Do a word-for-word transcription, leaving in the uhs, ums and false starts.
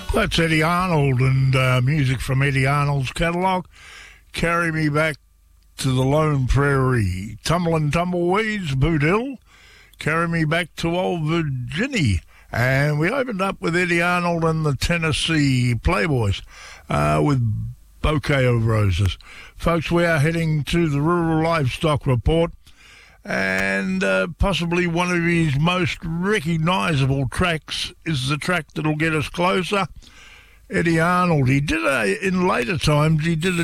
That's Eddie Arnold and uh, music from Eddie Arnold's catalogue. Carry Me Back to the Lone Prairie. Tumblin' Tumbleweeds, Boodle. Carry Me Back to Old Virginia. And we opened up with Eddie Arnold and the Tennessee Playboys uh, with Bouquet of Roses. Folks, we are heading to the Rural Livestock Report. And uh, possibly one of his most recognisable tracks is the track that'll get us closer. Eddie Arnold. He did a, in later times, he did a